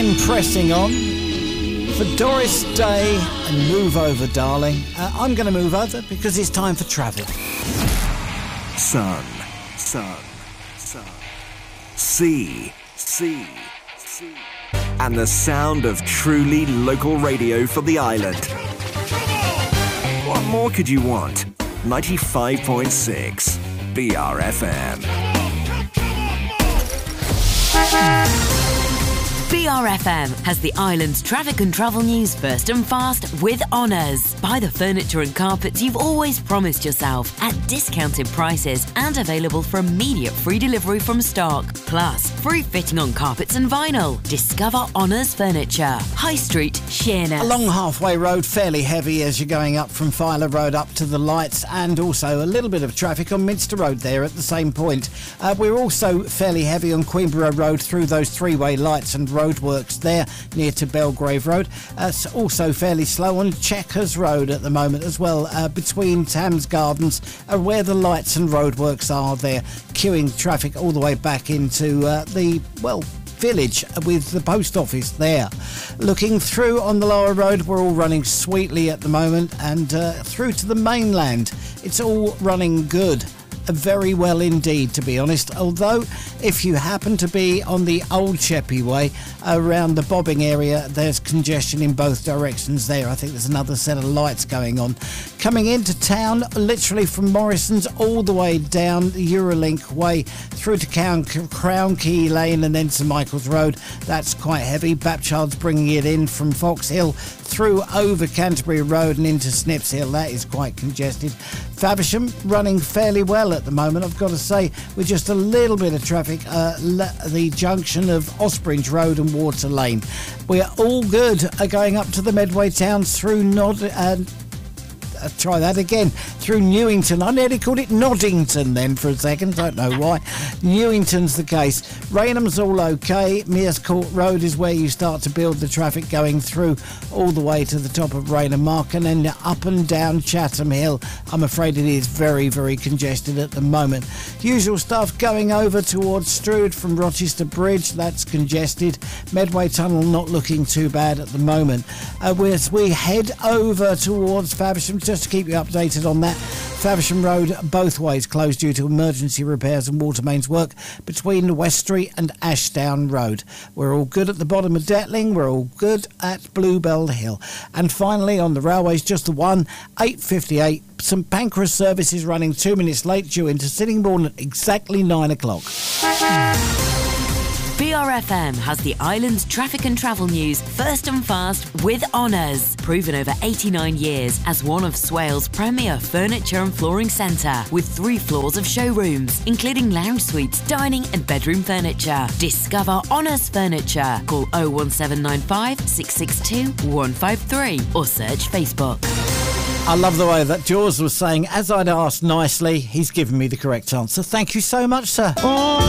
Time Pressing On for Doris Day and Move Over, Darling. I'm going to move over because it's time for traffic. Sun. Sea. And the sound of truly local radio for the island. What more could you want? 95.6 BRFM. BRFM has the island's traffic and travel news first and fast with Honours. Buy the furniture and carpets you've always promised yourself at discounted prices and available for immediate free delivery from stock. Plus, free fitting on carpets and vinyl. Discover Honours Furniture. High Street, Sheerness. Along Halfway Road, fairly heavy as you're going up from Filer Road up to the lights, and also a little bit of traffic on Minster Road there at the same point. We're also fairly heavy on Queenborough Road through those three-way lights and roadworks there near to Belgrave Road. It's also fairly slow on Chequers Road at the moment as well, between Thames Gardens, where the lights and roadworks are there, queuing traffic all the way back into the village with the post office there. Looking through on the lower road, we're all running sweetly at the moment, and through to the mainland, it's all running good. Very well indeed, to be honest. Although, if you happen to be on the Old Sheppey Way around the Bobbing area, there's congestion in both directions there. I think there's another set of lights going on. Coming into town, literally from Morrison's all the way down the Eurolink Way through to Crown Key Lane and then St Michael's Road. That's quite heavy. Bapchild's bringing it in from Fox Hill through over Canterbury Road and into Snips Hill. That is quite congested. Faversham running fairly well at the moment, I've got to say, with just a little bit of traffic, the junction of Ospringe Road and Water Lane. We're all good going up to the Medway towns through try that again, through Newington. I nearly called it Noddington then for a second, don't know why. Newington's the case. Raynham's all okay. Mears Court Road is where you start to build the traffic going through all the way to the top of Raynham Mark, and then up and down Chatham Hill. I'm afraid it is very, very congested at the moment. Usual stuff going over towards Strood from Rochester Bridge, that's congested. Medway Tunnel not looking too bad at the moment. As we head over towards Faversham, just to keep you updated on that, Faversham Road both ways closed due to emergency repairs and water mains work between West Street and Ashdown Road. We're all good at the bottom of Detling. We're all good at Bluebell Hill. And finally on the railways, just the one, 8:58. St Pancras service is running 2 minutes late due into Sittingbourne at exactly 9 o'clock. BRFM has the island's traffic and travel news first and fast with Honours. Proven over 89 years as one of Swale's premier furniture and flooring centre, with 3 floors of showrooms, including lounge suites, dining and bedroom furniture. Discover Honours Furniture. Call 01795 662 153 or search Facebook. I love the way that Jaws was saying, as I'd asked nicely, he's given me the correct answer. Thank you so much, sir.